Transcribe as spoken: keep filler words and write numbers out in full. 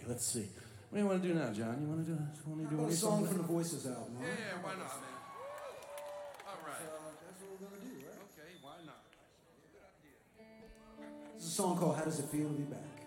let's see. What do you want to do now, John? You want to do, want to do a song from the Voices album, huh? Yeah, yeah, why not, man? All right. Uh, that's what we're going to do, right? Okay, why not? This is a song called How Does It Feel to Be Back?